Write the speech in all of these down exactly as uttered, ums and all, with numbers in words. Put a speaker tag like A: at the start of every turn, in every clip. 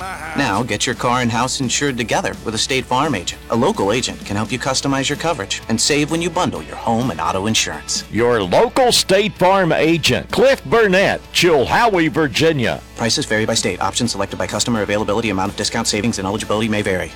A: Now, get your car and house insured together with a State Farm agent. A local agent can help you customize your coverage and save when you bundle your home and auto insurance.
B: Your local State Farm agent, Cliff Burnett, Chilhowie, Virginia.
A: Prices vary by state. Options selected by customer. Availability, amount of discount, savings, and eligibility may vary.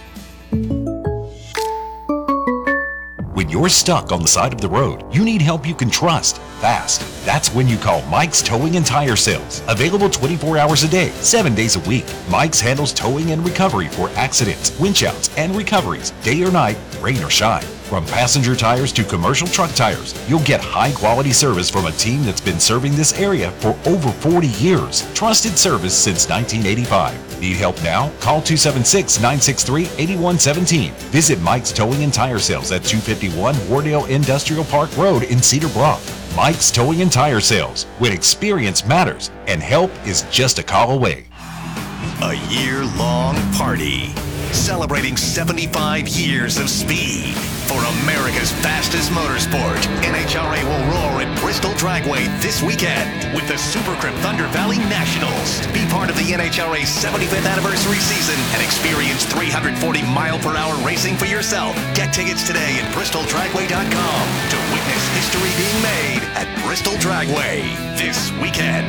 C: When you're stuck on the side of the road, you need help you can trust, fast. That's when you call Mike's Towing and Tire Sales. Available twenty-four hours a day, seven days a week. Mike's handles towing and recovery for accidents, winch outs, and recoveries, day or night, rain or shine. From passenger tires to commercial truck tires, you'll get high-quality service from a team that's been serving this area for over forty years. Trusted service since nineteen eighty-five. Need help now? Call two seven six, nine six three, eight one one seven. Visit Mike's Towing and Tire Sales at two fifty-one Wardale Industrial Park Road in Cedar Bluff. Mike's Towing and Tire Sales, when experience matters and help is just a call away.
D: A year-long party celebrating seventy-five years of speed. For America's fastest motorsport, N H R A will roar at Bristol Dragway this weekend with the Super Crib Thunder Valley Nationals. Be part of the N H R A's seventy-fifth anniversary season and experience three hundred forty mile per hour racing for yourself. Get tickets today at bristol dragway dot com to witness history being made at Bristol Dragway this weekend.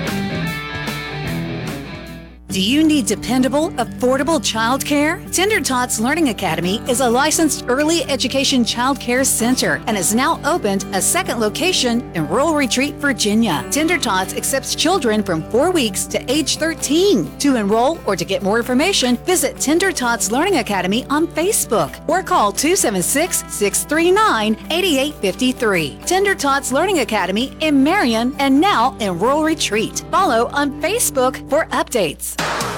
E: Do you need dependable, affordable childcare? Tender Tots Learning Academy is a licensed early education childcare center and has now opened a second location in Rural Retreat, Virginia. Tender Tots accepts children from four weeks to age thirteen. To enroll or to get more information, visit Tender Tots Learning Academy on Facebook or call two seven six, six three nine, eight eight five three. Tender Tots Learning Academy in Marion and now in Rural Retreat. Follow on Facebook for updates.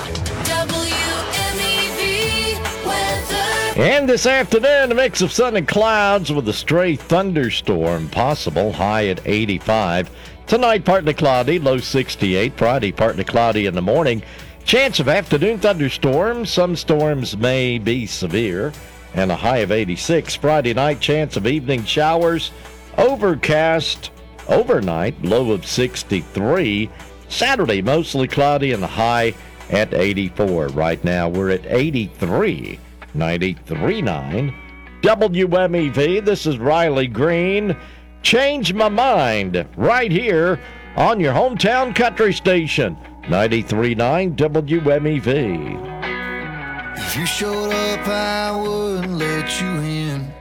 B: And this afternoon, a mix of sun and clouds with a stray thunderstorm possible, high at eighty-five. Tonight, partly cloudy, low sixty-eight. Friday, partly cloudy in the morning. Chance of afternoon thunderstorms. Some storms may be severe, and a high of eighty-six. Friday night, chance of evening showers. Overcast overnight, low of sixty-three. Saturday, mostly cloudy and a high at eighty-four. Right now, we're at eighty-three. ninety-three point nine W M E V. This is Riley Green. Change my mind right here on your hometown country station, ninety-three point nine W M E V.
F: If you showed up, I wouldn't let you in.